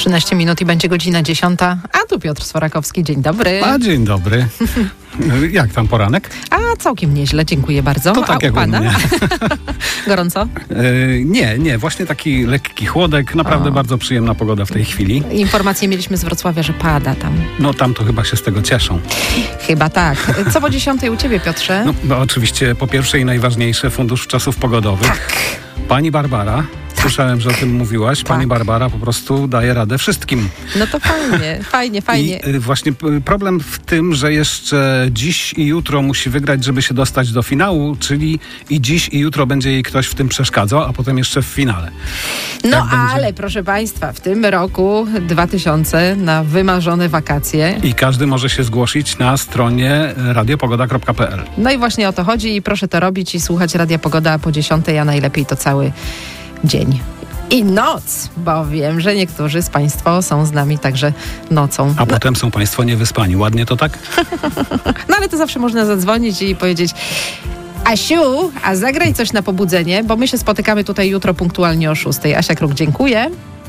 13 minut i będzie godzina 10. A tu Piotr Swarakowski. Dzień dobry. A dzień dobry. Jak tam poranek? A całkiem nieźle, dziękuję bardzo. To tak jak pana? u mnie. Gorąco? Nie. Właśnie taki lekki chłodek. Naprawdę bardzo przyjemna pogoda w tej chwili. Informacje mieliśmy z Wrocławia, że pada tam. No tam to chyba się z tego cieszą. Chyba tak. Co po 10 u ciebie, Piotrze? No bo oczywiście po pierwsze i najważniejsze Fundusz Czasów Pogodowych. Tak. Pani Barbara. Słyszałem, że o tym mówiłaś. Pani Barbara po prostu daje radę wszystkim. No to fajnie. I właśnie problem w tym, że jeszcze dziś i jutro musi wygrać, żeby się dostać do finału, czyli i dziś i jutro będzie jej ktoś w tym przeszkadzał, a potem jeszcze w finale. No ale proszę Państwa, w tym roku 2000 na wymarzone wakacje. I każdy może się zgłosić na stronie radiopogoda.pl. No i właśnie o to chodzi i proszę to robić i słuchać Radia Pogoda po 10, a najlepiej to cały dzień. I noc, bo wiem, że niektórzy z Państwa są z nami także nocą. A potem są Państwo niewyspani. Ładnie to tak? No ale to zawsze można zadzwonić i powiedzieć: Asiu, a zagraj coś na pobudzenie, bo my się spotykamy tutaj jutro punktualnie o 6. Asia Kruk, dziękuję.